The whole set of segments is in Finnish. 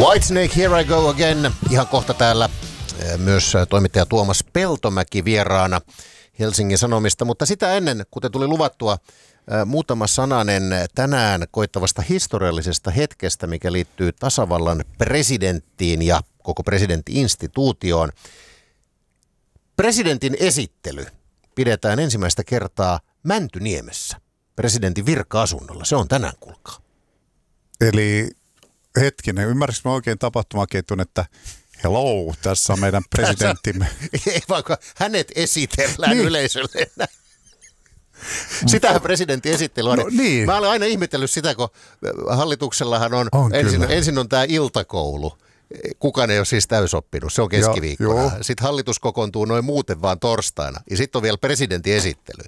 Whitesnake, Here I Go Again. Ihan kohta täällä myös toimittaja Tuomas Peltomäki vieraana Helsingin Sanomista. Mutta sitä ennen, kuten tuli luvattua, muutama sananen tänään koittavasta historiallisesta hetkestä, mikä liittyy tasavallan presidenttiin ja koko presidentti-instituutioon. Presidentin esittely pidetään ensimmäistä kertaa Mäntyniemessä, presidentin virka-asunnolla. Se on tänään, kuulkaa. Eli hetkinen, ymmärsitkö mä oikein tapahtumaketjun, että hello, tässä on meidän presidenttimme. Ei vaikka hänet esitellään yleisölle. Sitähän presidentin esittely on. No, niin. Mä olen aina ihmetellyt sitä, kun hallituksellahan on ensin on tämä iltakoulu. Kukaan ei ole siis täysoppinut, se on keskiviikkona. Sitten hallitus kokoontuu noin muuten vaan torstaina. Ja sitten on vielä presidentin esittely.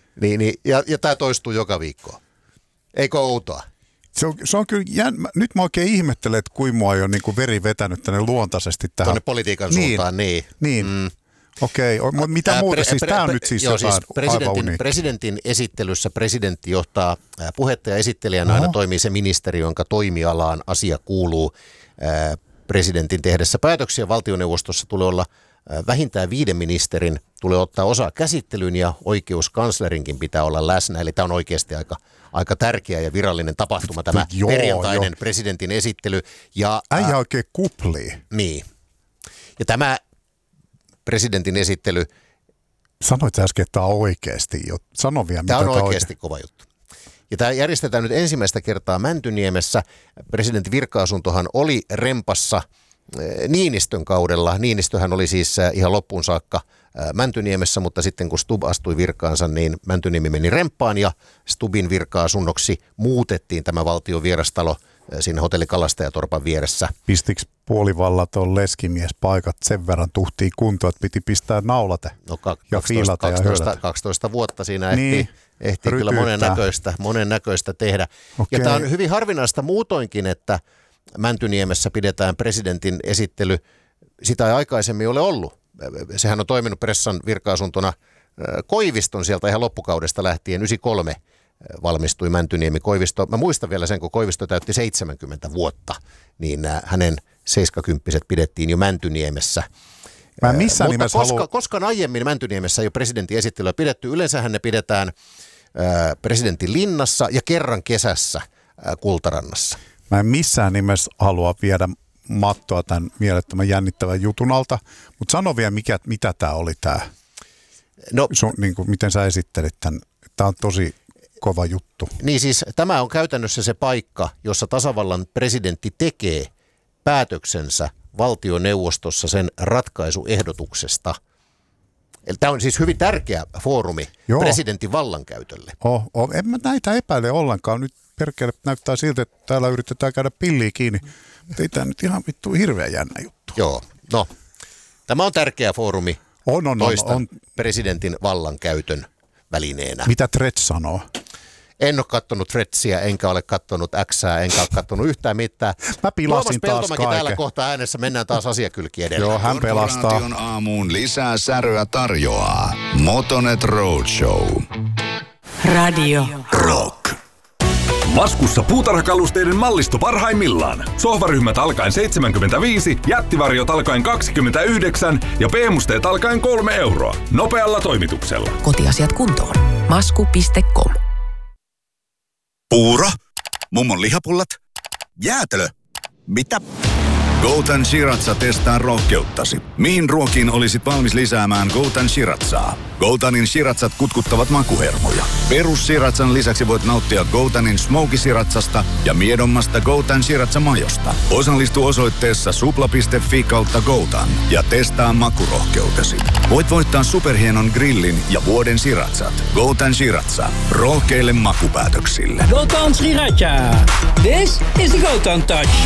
Ja tämä toistuu joka viikko. Eikö outoa? Se on kyllä nyt mä oikein ihmettelen, että kuinka mua ei ole niin veri vetänyt tänne luontaisesti tähän. Tuonne politiikan suuntaan, niin. Okei, mitä muuta siis? Tämä on nyt siis jotain presidentin esittelyssä presidentti johtaa puhetta ja esittelijänä aina toimii se ministeri, jonka toimialaan asia kuuluu. Presidentin tehdessä päätöksiä valtioneuvostossa tulee olla vähintään 5 ministerin tulee ottaa osaa käsittelyyn ja oikeuskanslerinkin pitää olla läsnä. Eli tämä on oikeasti aika tärkeä ja virallinen tapahtuma, tämä perjantainen presidentin esittely. Äijä oikein kuplii. Niin. Ja tämä presidentin esittely. Sanoit äsken, että tämä on oikeasti jo. Sano vielä, tämä on oikeasti kova juttu. Ja tämä järjestetään nyt ensimmäistä kertaa Mäntyniemessä. Presidentin virka-asuntohan oli rempassa Niinistön kaudella. Niinistöhän oli siis ihan loppuun saakka Mäntyniemessä, mutta sitten kun Stubb astui virkaansa, niin Mäntyniemi meni remppaan ja Stubbin virka-asunnoksi muutettiin tämä valtion vierastalo siinä hotelli Kalastajatorpan vieressä. Pistikö puolivallaton leskimies paikat sen verran tuhtiin kuntoon, että piti pistää naulate ja fiilata ja höydät? 12 vuotta siinä ehtii kyllä monennäköistä tehdä. Okay. Ja tämä on hyvin harvinaista muutoinkin, että Mäntyniemessä pidetään presidentin esittely. Sitä ei aikaisemmin ole ollut. Sehän on toiminut pressan virka-asuntona Koiviston sieltä ihan loppukaudesta lähtien. 93 valmistui Mäntyniemi Koivisto. Mä muistan vielä sen, kun Koivisto täytti 70 vuotta, niin hänen 70-vuotiaat pidettiin jo Mäntyniemessä. Mutta koskaan aiemmin Mäntyniemessä ei ole presidentin esittelyä pidetty. Yleensähän ne pidetään presidentin linnassa ja kerran kesässä Kultarannassa. Mä en missään nimessä halua viedä mattoa tämän mielettömän jännittävän jutun alta, mutta sano vielä, mitä tämä oli tämä. No, miten sä esittelit tämän? Tämä on tosi kova juttu. Niin siis tämä on käytännössä se paikka, jossa tasavallan presidentti tekee päätöksensä valtioneuvostossa sen ratkaisuehdotuksesta. Eli tämä on siis hyvin tärkeä foorumi presidentin vallankäytölle. En mä näitä epäile ollenkaan. Nyt perkele näyttää siltä, että täällä yritetään käydä pilliä kiinni. Mutta ei tämä nyt ihan vittu hirveän jännä juttu. Joo, no. Tämä on tärkeä foorumi on presidentin vallankäytön välineenä. Mitä Threads sanoo? En ole kattonut Threadsia, enkä ole kattonut Xää, enkä ole kattonut yhtään mitään. Mä pilasin taas Peltomäki täällä kohta äänessä, mennään taas asiakylki edellä. Joo, hän pelastaa. Korporaation aamuun lisää säröä tarjoaa Motonet Roadshow. Radio Rock. Laskussa puutarhakalusteiden mallisto parhaimmillaan. Sohvaryhmät alkaen 75, jättivarjot alkaen 29 ja PM-musteet alkaen 3 euroa. Nopealla toimituksella. Kotiasiat kuntoon. Masku.com. Puuro? Mummon lihapullat? Jäätelö? Mitä? Goutan Shiratsa testaa rohkeuttasi. Mihin ruokiin olisit valmis lisäämään Goutan Shiratsaa? Goutanin Shiratsat kutkuttavat makuhermoja. Perus Shiratsan lisäksi voit nauttia Goutanin Smoky Shiratsasta ja miedommasta Goutan Shiratsa-majosta. Osallistu osoitteessa supla.fi/Goutan ja testaa makurohkeutesi. Voit voittaa superhienon grillin ja vuoden Shiratsat. Goutan Shiratsa. Rohkeille makupäätöksille. Goutan Sriracha. This is the Goutan touch.